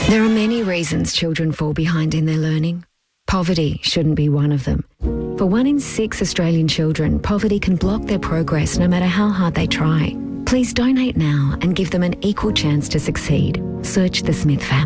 There are many reasons children fall behind in their learning. Poverty shouldn't be one of them. For 1 in 6 Australian children, poverty can block their progress no matter how hard they try. Please donate now and give them an equal chance to succeed. Search the Smith family.